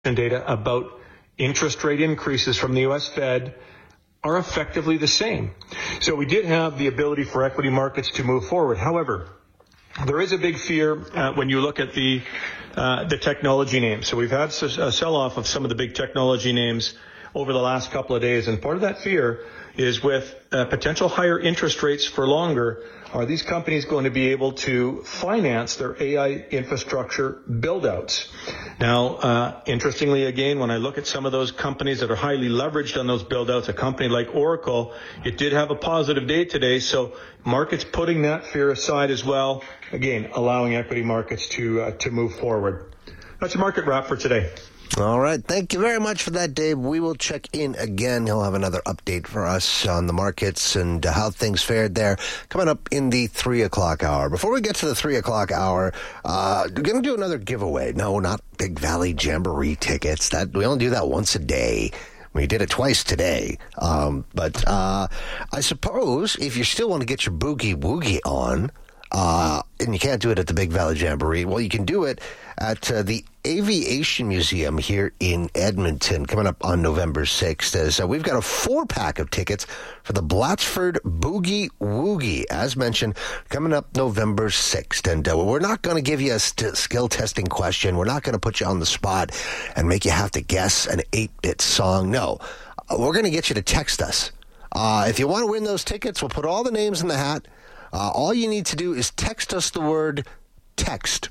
data about interest rate increases from the U.S. Fed are effectively the same. So we did have the ability for equity markets to move forward. However, there is a big fear when you look at the technology names. So we've had a sell-off of some of the big technology names over the last couple of days, and part of that fear is with potential higher interest rates for longer. Are these companies going to be able to finance their AI infrastructure build-outs? Now, interestingly, again, when I look at some of those companies that are highly leveraged on those build-outs, a company like Oracle, it did have a positive day today, so markets putting that fear aside as well, again, allowing equity markets to move forward. That's a market wrap for today. All right. Thank you very much for that, Dave. We will check in again. He'll have another update for us on the markets and how things fared there coming up in the 3 o'clock hour. Before we get to the 3 o'clock hour, we're going to do another giveaway. No, not Big Valley Jamboree tickets. We only do that once a day. We did it twice today. But I suppose if you still want to get your boogie woogie on, and you can't do it at the Big Valley Jamboree, well, you can do it at the Aviation Museum here in Edmonton coming up on November 6th. As we've got a 4-pack of tickets for the Blatchford Boogie Woogie, as mentioned, coming up November 6th. And we're not going to give you a skill testing question. We're not going to put you on the spot and make you have to guess an 8-bit song. No, we're going to get you to text us. If you want to win those tickets, we'll put all the names in the hat. All you need to do is text us the word text.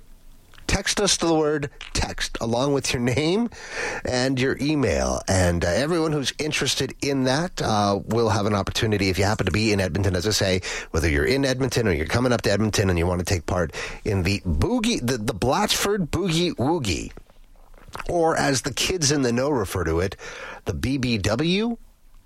Text us the word text along with your name and your email. And everyone who's interested in that will have an opportunity, if you happen to be in Edmonton, as I say, whether you're in Edmonton or you're coming up to Edmonton and you want to take part in the Blatchford Boogie Woogie, or as the kids in the know refer to it, the BBW.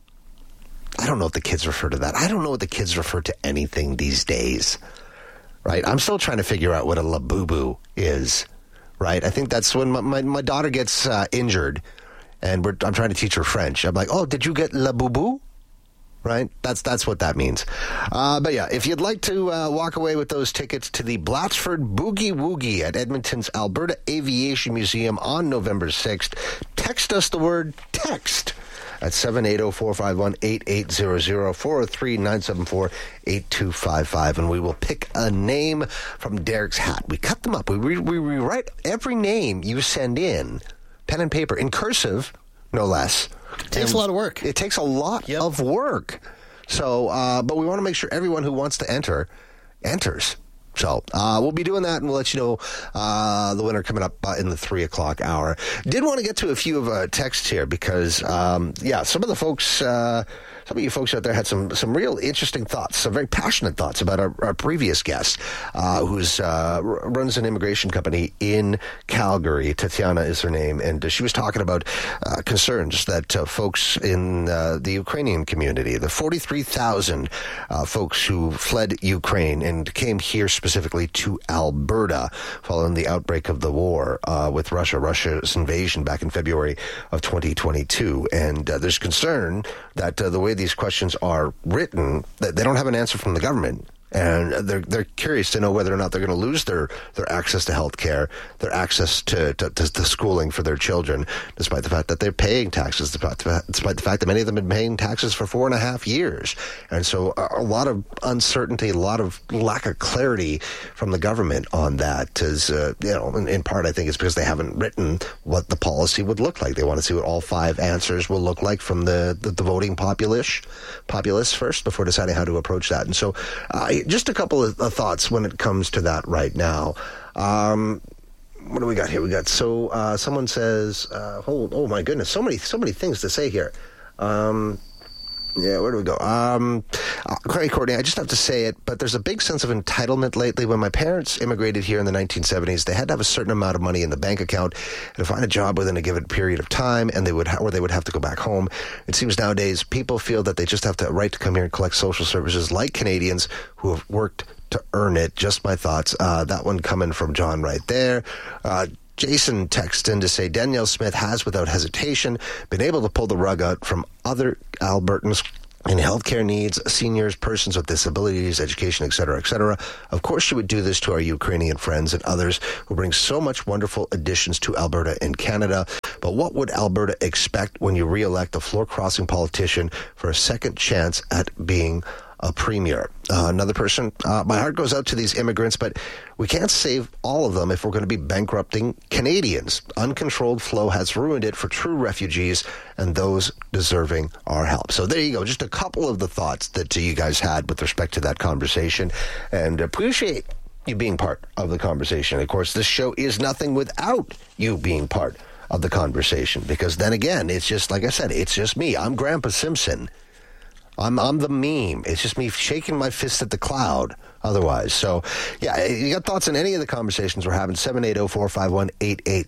I don't know if the kids refer to that. I don't know what the kids refer to anything these days, right? I'm still trying to figure out what a labubu is, right? I think that's when my daughter gets injured, and I'm trying to teach her French. I'm like, oh, did you get labubu? Right? That's what that means. But yeah, if you'd like to walk away with those tickets to the Blatchford Boogie Woogie at Edmonton's Alberta Aviation Museum on November 6th, text us the word text at 780-451-8800, 403-974-8255, and we will pick a name from Derek's hat. We cut them up. We rewrite every name you send in, pen and paper, in cursive, no less. It takes a lot of work. It takes a lot of work. So, but we want to make sure everyone who wants to enter, enters. So we'll be doing that, and we'll let you know the winner coming up in the 3 o'clock hour. Did want to get to a few of texts here because, some of the folks, some of you folks out there had some real interesting thoughts, some very passionate thoughts about our previous guest, who's runs an immigration company in Calgary. Tatiana is her name, and she was talking about concerns that folks in the Ukrainian community, the 43,000 folks who fled Ukraine and came here specifically to Alberta following the outbreak of the war with Russia's invasion back in February of 2022. And there's concern that the way these questions are written, that they don't have an answer from the government. And they're curious to know whether or not they're going to lose their access to health care, their access to schooling for their children, despite the fact that they're paying taxes, despite the fact that many of them have been paying taxes for 4.5 years. And so a lot of uncertainty, a lot of lack of clarity from the government on that is, in part, I think it's because they haven't written what the policy would look like. They want to see what all 5 answers will look like from the voting populace first before deciding how to approach that. And so just a couple of thoughts when it comes to that right now. What do we got here? We got someone says, oh my goodness, so many things to say here. Where do we go? Courtney, I just have to say it, but there's a big sense of entitlement lately. When my parents immigrated here in the 1970s, they had to have a certain amount of money in the bank account to find a job within a given period of time, and they would have to go back home. It seems nowadays people feel that they just have the right to come here and collect social services like Canadians who have worked to earn it. Just my thoughts. That one coming from John right there. Jason texts in to say Danielle Smith has, without hesitation, been able to pull the rug out from other Albertans and healthcare needs, seniors, persons with disabilities, education, etc., etc. Of course, you would do this to our Ukrainian friends and others who bring so much wonderful additions to Alberta and Canada. But what would Alberta expect when you re-elect a floor-crossing politician for a second chance at being a premier? Another person, my heart goes out to these immigrants, but we can't save all of them if we're going to be bankrupting Canadians. Uncontrolled flow has ruined it for true refugees and those deserving our help. So there you go. Just a couple of the thoughts that you guys had with respect to that conversation, and appreciate you being part of the conversation. Of course, this show is nothing without you being part of the conversation, because then again, it's just, like I said, it's just me. I'm Grandpa Simpson. I'm the meme. It's just me shaking my fist at the cloud otherwise. So, yeah, you got thoughts on any of the conversations we're having, 780-451-8800.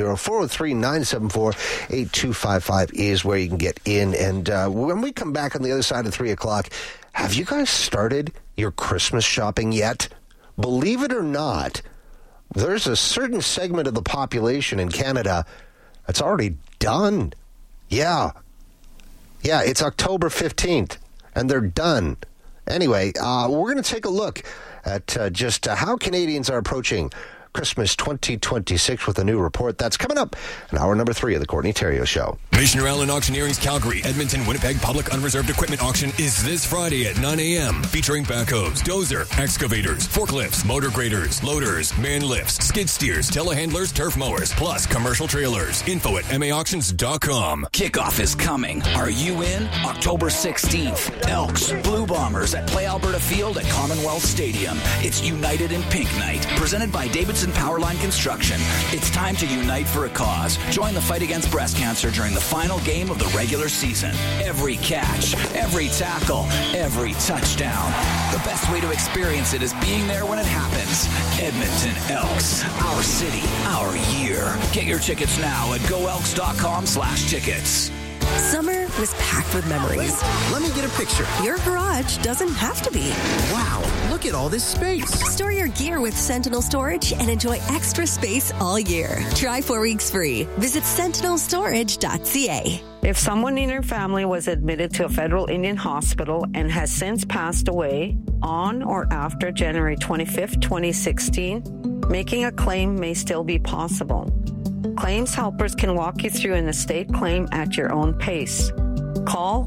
403-974-8255 is where you can get in. And when we come back on the other side of 3 o'clock, have you guys started your Christmas shopping yet? Believe it or not, there's a certain segment of the population in Canada that's already done. Yeah, it's October 15th, and they're done. Anyway, we're going to take a look at just how Canadians are approaching Christmas 2026 with a new report. That's coming up in hour number 3 of the Courtney Theriault Show. Missioner Allen Auctioneering's Calgary, Edmonton, Winnipeg Public Unreserved Equipment Auction is this Friday at 9 a.m. featuring backhoes, dozer, excavators, forklifts, motor graders, loaders, man lifts, skid steers, telehandlers, turf mowers, plus commercial trailers. Info at maauctions.com. Kickoff is coming. Are you in? October 16th. Elks, Blue Bombers at Play Alberta Field at Commonwealth Stadium. It's United in Pink Night, presented by Davidson Powerline Construction. It's time to unite for a cause. Join the fight against breast cancer during the final game of the regular season. Every catch, every tackle, every touchdown. The best way to experience it is being there when it happens. Edmonton Elks. Our city, our year. Get your tickets now at goelks.com/tickets. Summer was packed with memories. Let me get a picture. Your garage doesn't have to be. Wow, look at all this space. Store your gear with Sentinel Storage and enjoy extra space all year. Try 4 weeks free. Visit sentinelstorage.ca. If someone in your family was admitted to a federal Indian hospital and has since passed away on or after January 25th, 2016, making a claim may still be possible. Claims helpers can walk you through an estate claim at your own pace. Call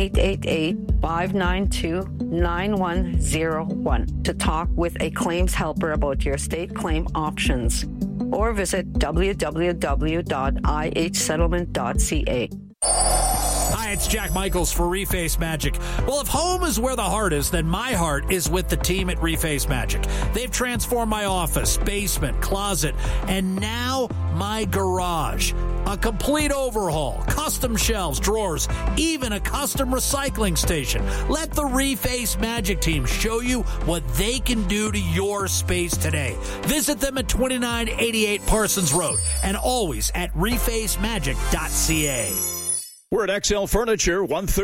1-888-592-9101 to talk with a claims helper about your estate claim options, or visit www.ihsettlement.ca. Hi, it's Jack Michaels for Reface Magic. Well, if home is where the heart is, then my heart is with the team at Reface Magic. They've transformed my office, basement, closet, and now my garage. A complete overhaul, custom shelves, drawers, even a custom recycling station. Let the Reface Magic team show you what they can do to your space today. Visit them at 2988 Parsons Road and always at refacemagic.ca. We're at XL Furniture,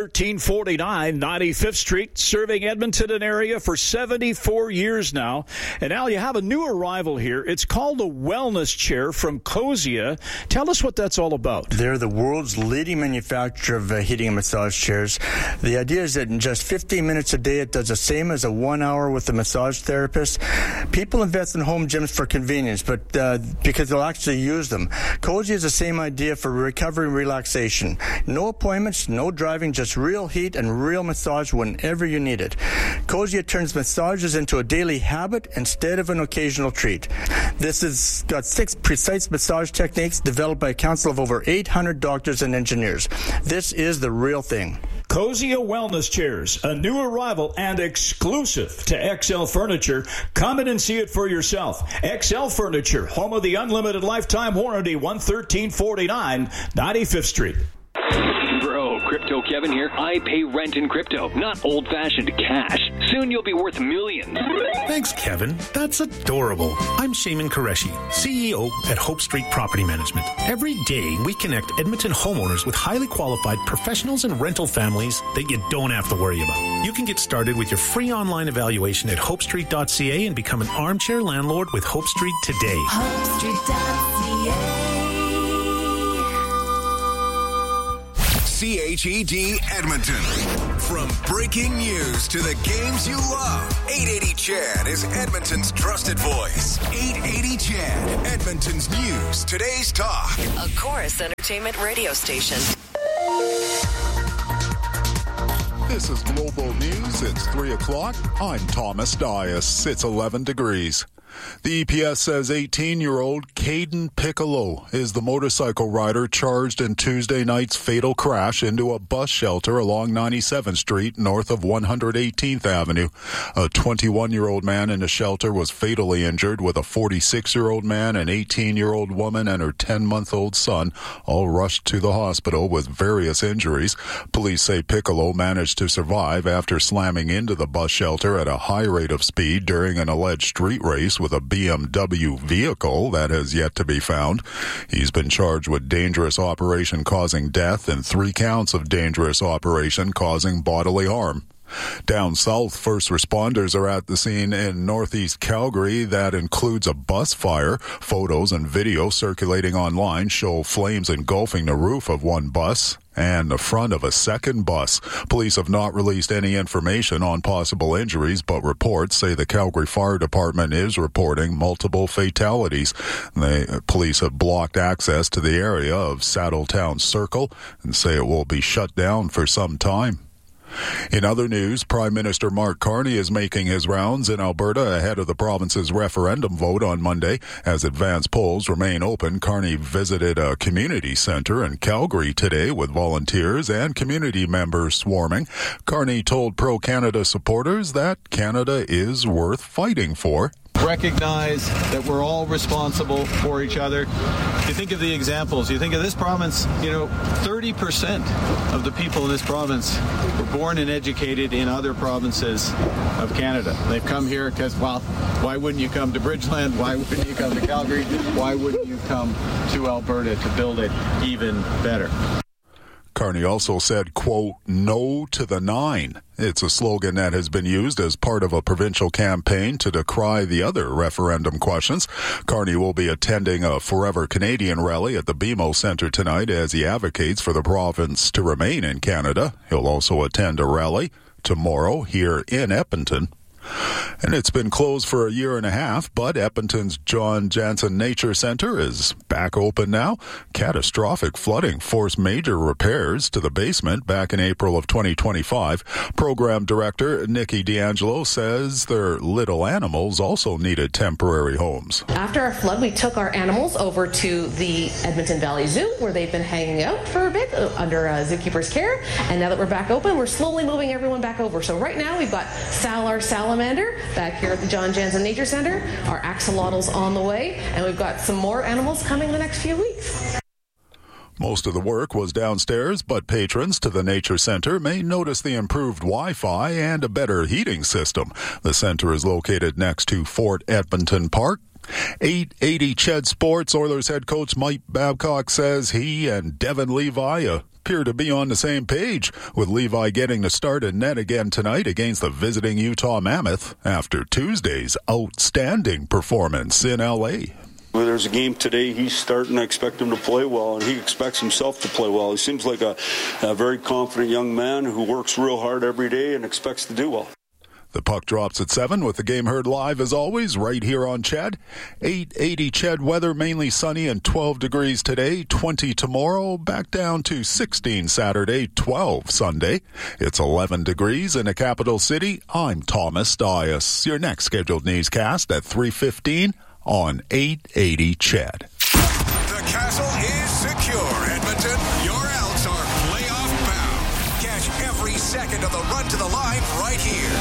11349 95th Street, serving Edmonton and area for 74 years now. And Al, you have a new arrival here. It's called a wellness chair from Cosia. Tell us what that's all about. They're the world's leading manufacturer of heating and massage chairs. The idea is that in just 15 minutes a day, it does the same as a 1 hour with a massage therapist. People invest in home gyms for convenience, but because they'll actually use them. Cosia is the same idea for recovery and relaxation. No appointments, no driving, just real heat and real massage whenever you need it. Cosia turns massages into a daily habit instead of an occasional treat. This has got 6 precise massage techniques developed by a council of over 800 doctors and engineers. This is the real thing. Cosia Wellness Chairs, a new arrival and exclusive to XL Furniture. Come in and see it for yourself. XL Furniture, home of the unlimited lifetime warranty, 11349 95th Street. Bro, Crypto Kevin here. I pay rent in crypto, not old-fashioned cash. Soon you'll be worth millions. Thanks, Kevin. That's adorable. I'm Shaman Qureshi, CEO at Hope Street Property Management. Every day, we connect Edmonton homeowners with highly qualified professionals and rental families that you don't have to worry about. You can get started with your free online evaluation at hopestreet.ca and become an armchair landlord with Hope Street today. HopeStreet.ca. CHED Edmonton. From breaking news to the games you love, 880 CHED is Edmonton's trusted voice. 880 CHED, Edmonton's news, today's talk. A Chorus Entertainment radio station. This is Global News. It's 3 o'clock. I'm Thomas Dias. It's 11 degrees. The EPS says 18-year-old Caden Piccolo is the motorcycle rider charged in Tuesday night's fatal crash into a bus shelter along 97th Street north of 118th Avenue. A 21-year-old man in the shelter was fatally injured, with a 46-year-old man, an 18-year-old woman, and her 10-month-old son all rushed to the hospital with various injuries. Police say Piccolo managed to survive after slamming into the bus shelter at a high rate of speed during an alleged street race with a BMW vehicle that has yet to be found. He's been charged with dangerous operation causing death and 3 counts of dangerous operation causing bodily harm. Down south, first responders are at the scene in northeast Calgary. That includes a bus fire. Photos and video circulating online show flames engulfing the roof of one bus and the front of a second bus. Police have not released any information on possible injuries, but reports say the Calgary Fire Department is reporting multiple fatalities. The police have blocked access to the area of Saddletown Circle and say it will be shut down for some time. In other news, Prime Minister Mark Carney is making his rounds in Alberta ahead of the province's referendum vote on Monday. As advance polls remain open, Carney visited a community centre in Calgary today with volunteers and community members swarming. Carney told pro-Canada supporters that Canada is worth fighting for. Recognize that we're all responsible for each other. You think of the examples. You think of this province, 30% of the people in this province were born and educated in other provinces of Canada. They've come here because, why wouldn't you come to Bridgeland? Why wouldn't you come to Calgary? Why wouldn't you come to Alberta to build it even better? Carney also said, quote, "No to the 9." It's a slogan that has been used as part of a provincial campaign to decry the other referendum questions. Carney will be attending a Forever Canadian rally at the BMO Centre tonight as he advocates for the province to remain in Canada. He'll also attend a rally tomorrow here in Edmonton. And it's been closed for a year and a half, but Edmonton's John Jansen Nature Centre is back open now. Catastrophic flooding forced major repairs to the basement back in April of 2025. Program Director Nikki D'Angelo says their little animals also needed temporary homes. After our flood, we took our animals over to the Edmonton Valley Zoo, where they've been hanging out for a bit under zookeeper's care. And now that we're back open, we're slowly moving everyone back over. So right now we've got Sal, our salamander, back here at the John Jansen Nature Centre. Our axolotls on the way, and we've got some more animals coming in the next few weeks. Most of the work was downstairs, but patrons to the Nature Centre may notice the improved Wi-Fi and a better heating system. The centre is located next to Fort Edmonton Park. 880 CHED Sports Oilers head coach Mike Babcock says he and Devin Levi appear to be on the same page, with Levi getting the start in net again tonight against the visiting Utah Mammoth after Tuesday's outstanding performance in L.A. Well, there's a game today. He's starting. I expect him to play well, and he expects himself to play well. He seems like a very confident young man who works real hard every day and expects to do well. The puck drops at 7 with the game heard live as always right here on CHED. 880 CHED weather, mainly sunny and 12 degrees today, 20 tomorrow, back down to 16 Saturday, 12 Sunday. It's 11 degrees in the capital city. I'm Thomas Dias. Your next scheduled newscast at 3:15 on 880 CHED. The castle is secure, Edmonton. Your Elks are playoff bound. Catch every second of the run to the line right here.